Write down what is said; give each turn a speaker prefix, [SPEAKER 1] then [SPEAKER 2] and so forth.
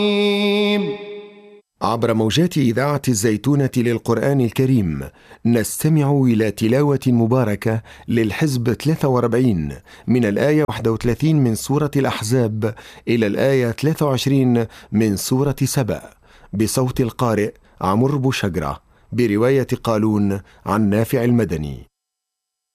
[SPEAKER 1] عبر موجات إذاعة الزيتونة للقرآن الكريم نستمع إلى تلاوة مباركة للحزب 43 من الآية 31 من سورة الأحزاب إلى الآية 23 من سورة سبأ بصوت القارئ عمرو بوشجرة برواية قالون عن نافع المدني.